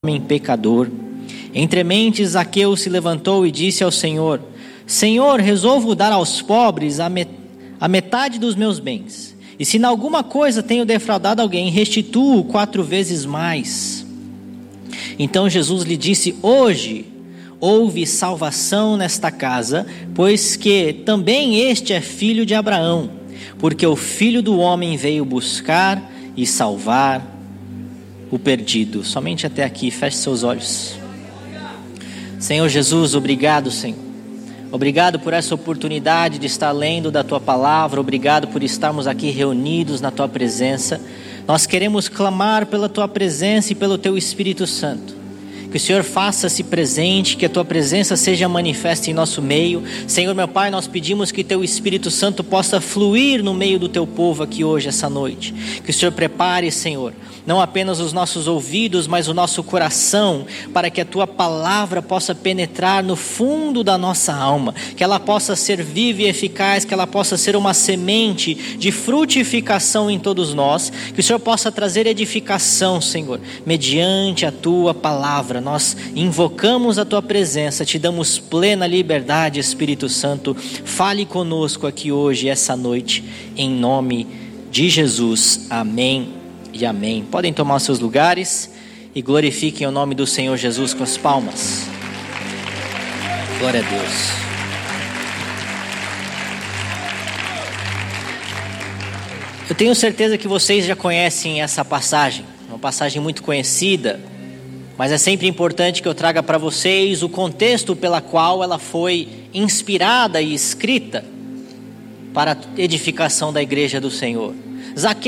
homem pecador. Entrementes, Zaqueu se levantou e disse ao Senhor: Senhor, resolvo dar aos pobres a metade dos meus bens. E se em alguma coisa tenho defraudado alguém, restituo 4 vezes mais. Então Jesus lhe disse: Hoje houve salvação nesta casa, pois que também este é filho de Abraão, porque o Filho do Homem veio buscar e salvar o perdido. Somente até aqui, feche seus olhos. Senhor Jesus, obrigado, Senhor. Obrigado por essa oportunidade de estar lendo da Tua Palavra. Obrigado por estarmos aqui reunidos na Tua presença. Nós queremos clamar pela Tua presença e pelo Teu Espírito Santo. Que o Senhor faça-se presente, que a Tua presença seja manifesta em nosso meio. Senhor, meu Pai, nós pedimos que Teu Espírito Santo possa fluir no meio do Teu povo aqui hoje, essa noite. Que o Senhor prepare, Senhor, não apenas os nossos ouvidos, mas o nosso coração, para que a Tua palavra possa penetrar no fundo da nossa alma, que ela possa ser viva e eficaz, que ela possa ser uma semente de frutificação em todos nós, que o Senhor possa trazer edificação, Senhor, mediante a Tua palavra. Nós invocamos a Tua presença, Te damos plena liberdade, Espírito Santo. Fale conosco aqui hoje, essa noite, em nome de Jesus. Amém e amém. Podem tomar os seus lugares e glorifiquem o nome do Senhor Jesus com as palmas. Glória a Deus. Eu tenho certeza que vocês já conhecem essa passagem, uma passagem muito conhecida, mas é sempre importante que eu traga para vocês o contexto pela qual ela foi inspirada e escrita para a edificação da igreja do Senhor. Zaqueu